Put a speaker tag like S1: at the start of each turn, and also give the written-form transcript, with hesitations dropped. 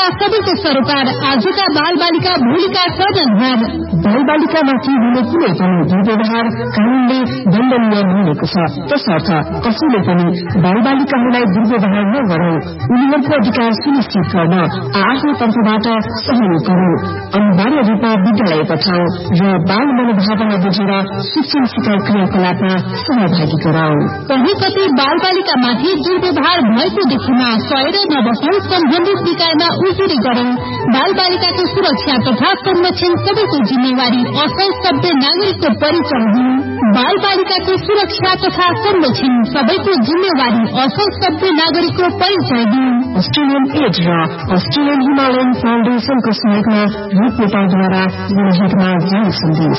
S1: बालिका सबैको सरोकार, आजका बाल बालिका भोलिका सृजनहार।
S2: बाल बालिकामाथि हुने कुनै पनि दुर्व्यवहार कानूनले दण्डनीय मानेको छ। तसर्थ कसैले पनि बाल बालिकाहरूलाई दुर्व्यवहार नगरौं, उनीहरूको अधिकार सुनिश्चित गर्न आफ्नो तर्फबाट सहयोग गरौं, अनिवार्य रूपमा विद्यालय पठाऊ र बाल मनोभावना बुझेर शिक्षण सिकाइ क्रियाकलापमा सहभागी गराऊ।
S1: कहीँ कतै बाल बालिकामाथि दुर्व्यवहार भएको देखेमा सहेर नबसौं, सम्बन्धित निकायमा उजुरी गरौं। बाल बालिकाको सुरक्षा तथा संरक्षण सबैको जिम्मेवारी, असल सभ्य नागरिकको परिचय हो। बाल बालिकाको सुरक्षा तथा संरक्षण सबैको जिम्मेवारी, असल सभ्य नागरिकको परिचय हो।
S2: अस्ट्रेलियन एड र अस्ट्रेलियन हिमालयन फाउन्डेशनको सहयोगमा रूप नेपालद्वारा जनहितमा जारी सन्देश।